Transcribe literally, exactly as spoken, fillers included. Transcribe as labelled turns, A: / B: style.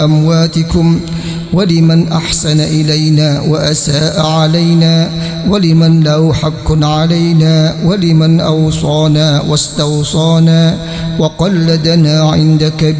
A: أمواتكم ولمن أحسن إلينا وأساء علينا ولمن له حق علينا ولمن أوصانا واستوصانا وقلدنا عندك